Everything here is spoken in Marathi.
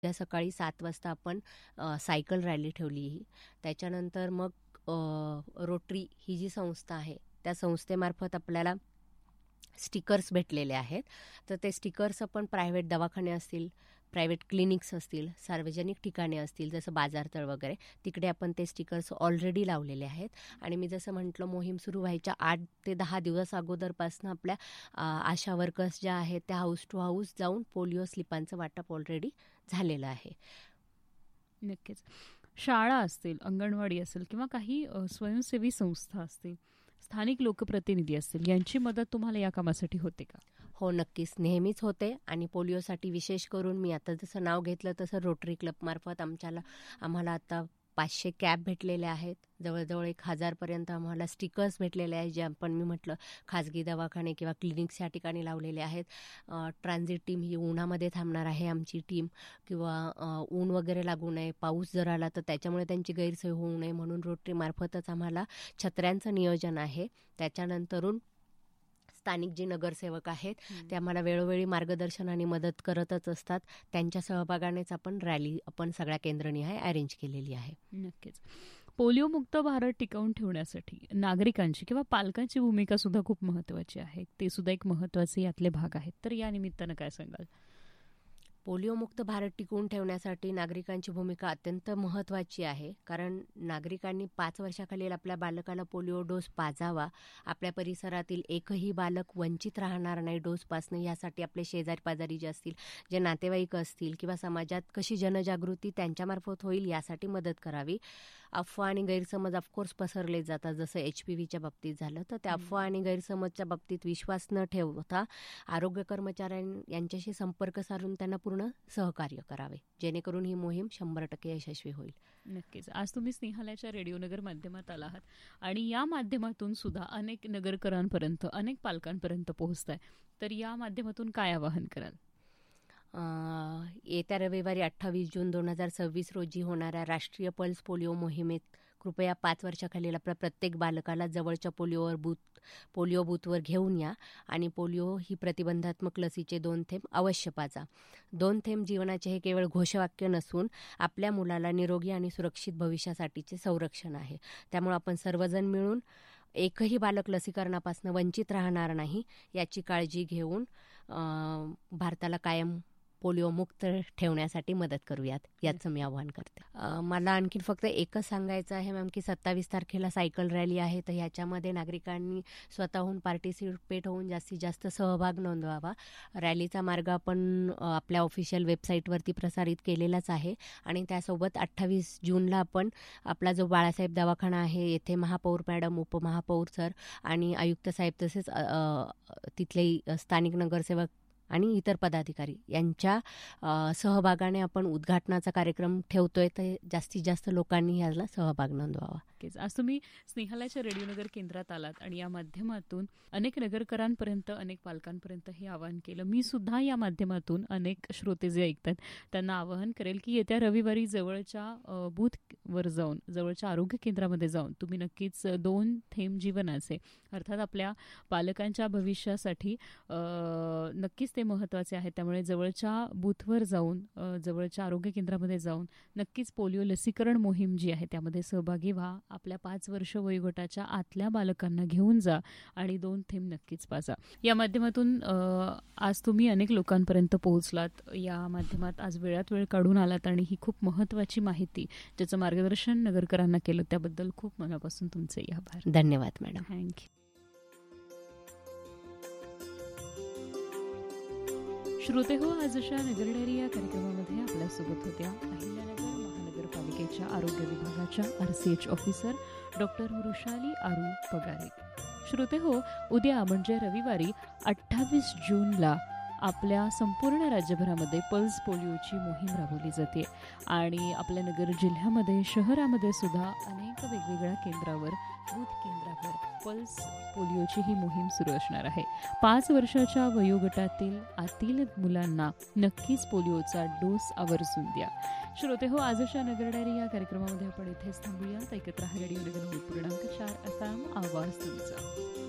उद्या सकाळी 7 वाजता आपण सायकल रॅली ठेवली ही. त्याच्यानंतर मग रोटरी ही जी संस्था आहे त्या संस्थेमार्फत आपल्याला स्टिकर्स भेटलेले आहेत. तर ते स्टिकर्स आपण प्रायव्हेट दवाखाने असतील, प्रायव्हेट क्लिनिक्स असतील, सार्वजनिक ठिकाणे असतील जसं बाजारतळ वगैरे, तिकडे आपण ते स्टिकर्स ऑलरेडी लावलेले आहेत. आणि मी जसं म्हटलं, मोहीम सुरू व्हायच्या 8 ते 10 दिवस अगोदरपासून आपल्या आशा वर्कर्स ज्या आहेत त्या हाऊस टू हाऊस जाऊन पोलिओ स्लिपांचं वाटप ऑलरेडी झालेलं आहे. नक्कीच. शाळा असतील, अंगणवाडी असेल किंवा काही स्वयंसेवी संस्था असतील, स्थानिक लोकप्रतिनिधी असतील, यांची मदत तुम्हाला या कामासाठी होते का? हो, नक्कीच, नेहमीच होते. आणि पोलिओसाठी विशेष करून मी आता जसं नाव घेतलं तसं रोटरी क्लबमार्फत आम्हाला आता 500 कॅप भेटलेले आहेत. जवळजवळ 1000पर्यंत आम्हाला स्टिकर्स भेटलेले आहेत, जे आपण मी म्हटलं खाजगी दवाखाने किंवा क्लिनिक्स या ठिकाणी लावलेले आहेत. ट्रान्झिट टीम ही उन्हामध्ये थांबणार आहे आमची टीम, किंवा ऊन वगैरे लागू नये, पाऊस जर आला तर त्याच्यामुळे त्यांची गैरसोय होऊ नये म्हणून रोटरीमार्फतच आम्हाला छत्र्यांचं नियोजन आहे. त्याच्यानंतरून स्थानिक जे नगरसेवक आहेत ते आम्हाला वेळोवेळी मार्गदर्शन आणि मदत करतच असतात. त्यांच्या सहभागानेच आपण रॅली सगळ्या केंद्रनिहाय अरेंज केलेली आहे. नक्कीच. पोलिओमुक्त भारत टिकवून ठेवण्यासाठी नागरिकांची किंवा पालकांची भूमिका सुद्धा खूप महत्त्वाची आहे. ते सुद्धा एक महत्त्वाचे यातले भाग आहेत. तर या निमित्तानं काय सांगाल? पोलिओमुक्त भारत टिकवून ठेवण्यासाठी नागरिकांची भूमिका अत्यंत महत्त्वाची आहे. कारण नागरिकांनी 5 वर्षाखालील आपल्या बालकाला पोलिओ डोस पाजावा, आपल्या परिसरातील एकही बालक वंचित राहणार नाही डोसपासून, यासाठी आपले शेजारी पाजारी जे असतील, जे नातेवाईक असतील किंवा समाजात कशी जनजागृती त्यांच्यामार्फत होईल यासाठी मदत करावी. अफवा आणि गैरसमज ऑफकोर्स पसरले जातात, जसं HPVच्या बाबतीत झालं. तर त्या अफवा आणि गैरसमजच्या बाबतीत विश्वास न ठेवता आरोग्य यांच्याशी संपर्क साधून त्यांना पूर्ण सहकार्य करावे, जेणेकरून ही मोहीम 100% यशस्वी होईल. नक्कीच. आज तुम्ही स्नेहालयाच्या रेडिओ नगर माध्यमात आला आहात आणि या माध्यमातून सुद्धा अनेक नगरकरांपर्यंत, अनेक पालकांपर्यंत पोहोचताय. तर या माध्यमातून काय आवाहन कराल? येत्या रविवारी 28 जून 2026 रोजी होणाऱ्या राष्ट्रीय पल्स पोलिओ मोहिमेत कृपया 5 वर्षाखालील आपल्या प्रत्येक बालकाला जवळच्या पोलिओ बूथवर घेऊन या आणि पोलिओ ही प्रतिबंधात्मक लसीचे 2 थेंब अवश्य पाजा. 2 थेंब जीवनाचे हे केवळ घोषवाक्य नसून आपल्या मुलाला निरोगी आणि सुरक्षित भविष्यासाठीचे संरक्षण आहे. त्यामुळे आपण सर्वजण मिळून एकही बालक लसीकरणापासून वंचित राहणार नाही याची काळजी घेऊन भारताला कायम पोलिओ मुक्त ठेवण्यासाठी मदत करूयात, याचं मी आवाहन करते. मला आणखीन फक्त एकच सांगायचं आहे मॅम, की 27 तारखेला सायकल रॅली आहे. तर ह्याच्यामध्ये नागरिकांनी स्वतःहून पार्टिसिपेट होऊन जास्तीत जास्त सहभाग नोंदवावा. रॅलीचा मार्ग आपण आपल्या ऑफिशियल वेबसाईटवरती प्रसारित केलेलाच आहे. आणि त्यासोबत 28 जूनला आपण आपला जो बाळासाहेब दवाखाना आहे येथे महापौर मॅडम, उपमहापौर सर आणि आयुक्त साहेब तसेच तिथले स्थानिक नगरसेवक आणि इतर पदाधिकारी यांच्या सहभागाने आपण उद्घाटनाचा कार्यक्रम ठेवतोय. तर जास्तीत जास्त लोकांनी याला सहभाग नोंदवावा. आज तुम्ही स्नेहालयाच्या रेडिओ नगर केंद्रात आलात आणि या माध्यमातून अनेक नगरकरांपर्यंत, अनेक पालकांपर्यंत हे आवाहन केलं. मी सुद्धा या माध्यमातून अनेक श्रोते जे ऐकतात त्यांना आवाहन करेल की येत्या रविवारी जवळच्या बूथवर जाऊन, जवळच्या आरोग्य केंद्रामध्ये जाऊन तुम्ही नक्कीच 2 थेंब जीवनाचे, अर्थात आपल्या पालकांच्या भविष्यासाठी नक्कीच ते महत्त्वाचे आहे. त्यामुळे जवळच्या बूथवर जाऊन, जवळच्या आरोग्य केंद्रामध्ये जाऊन नक्कीच पोलिओ लसीकरण मोहीम जी आहे त्यामध्ये सहभागी व्हा. आपल्या 5 वर्ष वयोगटाच्या आतल्या बालकांना घेऊन जा आणि 2 थेंब नक्कीच पाजा. या माध्यमातून आज तुम्ही अनेक लोकांपर्यंत पोहोचलात. या माध्यमात आज वेळात वेळ काढून आलात आणि ही खूप महत्त्वाची माहिती, ज्याचं मार्गदर्शन नगरकरांना केलं, त्याबद्दल खूप मनापासून तुमचे आभार. धन्यवाद मॅडम. थँक्यू. श्रोते हो, आजच्या नगर डायरी या कार्यक्रमामध्ये आपल्यासोबत होत्या अहिल्यानगर महानगरपालिकेच्या आरोग्य विभागाच्या RCH ऑफिसर डॉक्टर वृषाली आरू पगारे. श्रोते हो, उद्या म्हणजे रविवारी 28 जूनला आपल्या संपूर्ण राज्यभरामध्ये पल्स पोलिओची मोहीम राबवली जाते आणि आपल्या नगर जिल्ह्यामध्ये, शहरामध्ये सुद्धा अनेक वेगवेगळ्या केंद्रावर, बूथ केंद्रावर पल्स पोलिओची ही मोहीम सुरू असणार आहे. 5 वर्षाच्या वयोगटातील आतील मुलांना नक्कीच पोलिओचा डोस आवर्जून द्या. श्रोते हो, आजच्या नगर डायरी या कार्यक्रमामध्ये आपण इथेच थांबूया. ऐकत राहा रेडिओ नगर 90.4 FM, आवाज तुमचा.